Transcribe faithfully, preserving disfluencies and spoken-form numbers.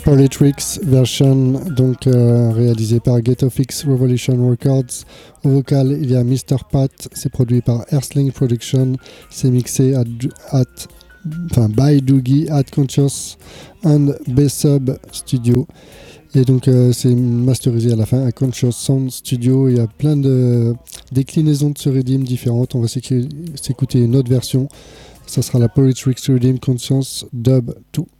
Polytrix version, donc euh, réalisé par Ghetto-Fix Revolution Records. Au vocal, il y a mister Pat, c'est produit par Earthling Production, c'est mixé at, at, enfin, by Doogie at Conscious and B-Sub Studio. Et donc euh, c'est masterisé à la fin à Conscious Sound Studio. Il y a plein de déclinaisons de ce rythme différentes. On va s'écouter une autre version. Ça sera la Polytrix Rhythm Conscious Dub deux.